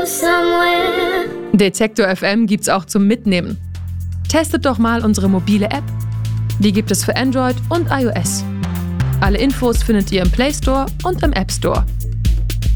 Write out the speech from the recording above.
somewhere. Detektor FM gibt's auch zum Mitnehmen. Testet doch mal unsere mobile App. Die gibt es für Android und iOS. Alle Infos findet ihr im Play Store und im App Store.